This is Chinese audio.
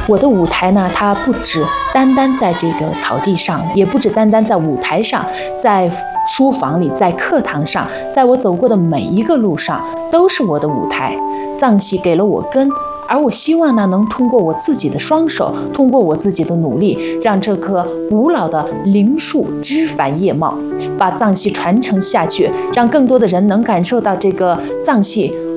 我的舞台呢，它不只单单在这个草地上，也不只单单在舞台上，在书房里，在课堂上，在我走过的每一个路上，都是我的舞台。藏戏给了我根，而我希望呢，能通过我自己的双手，通过我自己的努力，让这棵古老的灵树枝繁叶茂，把藏戏传承下去，让更多的人能感受到这个藏戏